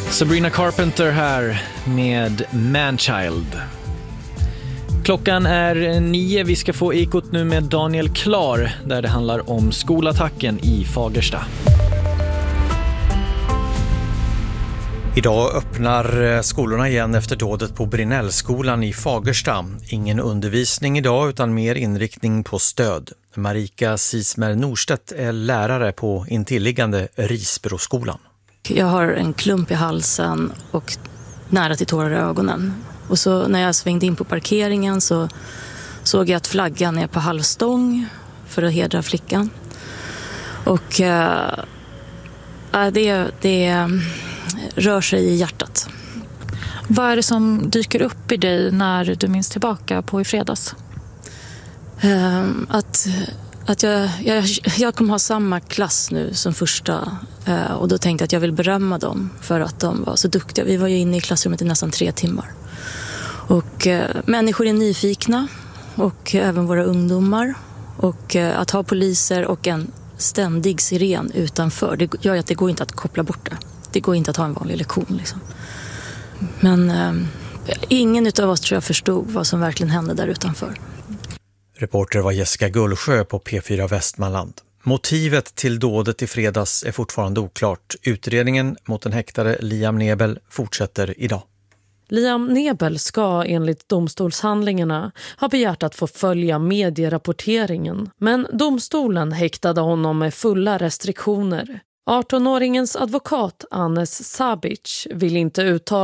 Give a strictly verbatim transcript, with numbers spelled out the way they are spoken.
Sabrina Carpenter här med Manchild. Klockan är nio. Vi ska få ekot nu med Daniel Klar där det handlar om skolattacken i Fagersta. Idag öppnar skolorna igen efter dådet på Brinnellskolan i Fagersta. Ingen undervisning idag utan mer inriktning på stöd. Marika Sismer Norstedt är lärare på intilliggande Risbroskolan. Jag har en klump i halsen och nära till tårar i ögonen. Och så när jag svängde in på parkeringen så såg jag att flaggan är på halvstång för att hedra flickan. Och äh, det, det rör sig i hjärtat. Vad är det som dyker upp i dig när du minns tillbaka på i fredags? Äh, att... Att jag, jag, jag kommer ha samma klass nu som första eh, och då tänkte jag att jag vill berömma dem för att de var så duktiga. Vi var ju inne i klassrummet i nästan tre timmar. Och eh, människor är nyfikna och eh, även våra ungdomar. Och eh, att ha poliser och en ständig siren utanför, det gör att det går inte att koppla bort det. Det går inte att ha en vanlig lektion liksom. Men eh, ingen utav oss tror jag förstod vad som verkligen hände där utanför. Reporter var Jessica Gullsjö på P fyra Västmanland. Motivet till dådet i fredags är fortfarande oklart. Utredningen mot den häktade Liam Nebel fortsätter idag. Liam Nebel ska enligt domstolshandlingarna ha begärt att få följa medierapporteringen. Men domstolen häktade honom med fulla restriktioner. arton-åringens advokat Anes Sabic vill inte uttala